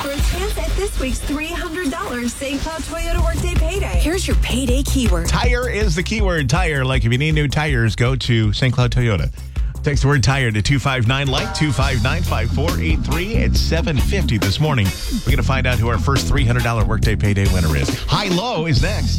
for a chance at this week's $300 St. Cloud Toyota Workday Payday. Here's your payday keyword. Tire is the keyword. Tire. Like if you need new tires, go to St. Cloud Toyota. Text the word tire to 259-LIGHT, 259-5483 at 7:50 this morning. We're going to find out who our first $300 Workday Payday winner is. High Low is next.